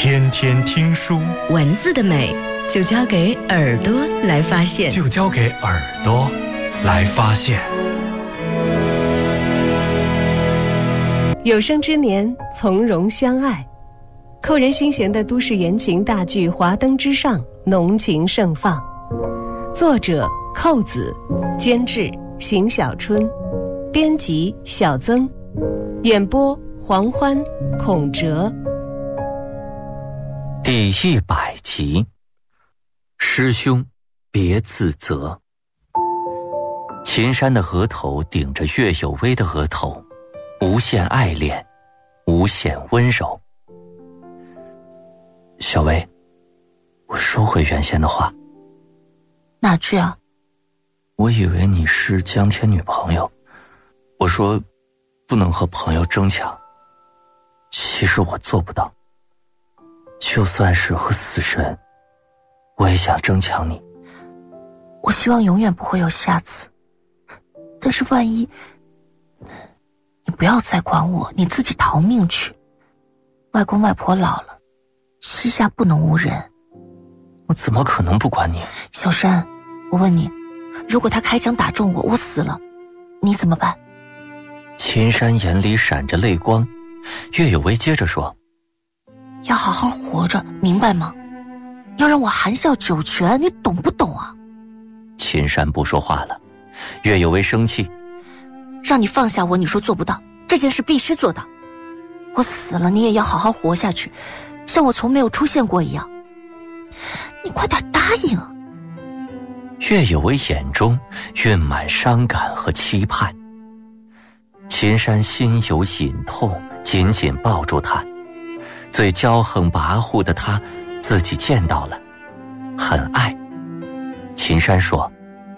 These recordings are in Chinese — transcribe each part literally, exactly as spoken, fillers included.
天天听书， 文字的美就交给耳朵来发现， 就交给耳朵来发现。 有生之年，从容相爱。扣人心弦的都市言情大剧《华灯之上》浓情盛放，作者寇子，监制邢小春，编辑小曾，演播黄欢、孔哲。 第一百集，师兄别自责。秦山的额头顶着岳有薇的额头，无限爱恋，无限温柔。小薇，我收回原先的话。 哪句啊？ 我以为你是江天女朋友，我说不能和朋友争抢，其实我做不到。就算是和死神，我也想争抢你。 我希望永远不会有下次，但是万一……你不要再管我，你自己逃命去。外公外婆老了，膝下不能无人。 我怎么可能不管你？ 小山，我问你，如果他开枪打中我，我死了，你怎么办？ 秦山眼里闪着泪光，岳有薇接着说， 要好好活着，明白吗？要让我含笑九泉，你懂不懂啊？ 秦山不说话了。岳有薇生气， 让你放下我，你说做不到，这件事必须做到。我死了，你也要好好活下去，像我从没有出现过一样。你快点答应。 岳有薇眼中蕴满伤感和期盼。秦山心有隐痛，紧紧抱住他。最骄横跋扈的他自己见到了，很爱。秦山说，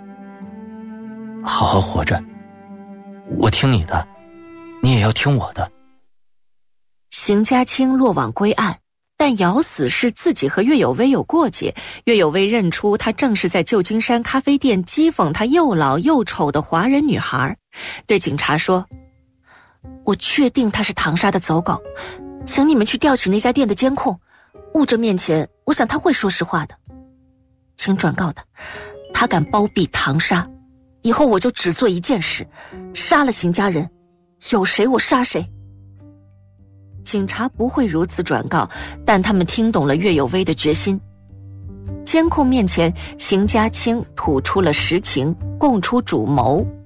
好好活着，我听你的，你也要听我的。 邢家清落网归案，但咬死是自己和岳有薇有过节。岳有薇认出他正是在旧金山咖啡店讥讽他又老又丑的华人女孩，对警察说，我确定他是唐莎的走狗，请你们去调取那家店的监控，物证面前我想他会说实话的，请转告他，他敢包庇唐莎，以后我就只做一件事，杀了邢家人，有谁我杀谁。警察不会如此转告，但他们听懂了岳有薇的决心。监控面前，邢家清吐出了实情，供出主谋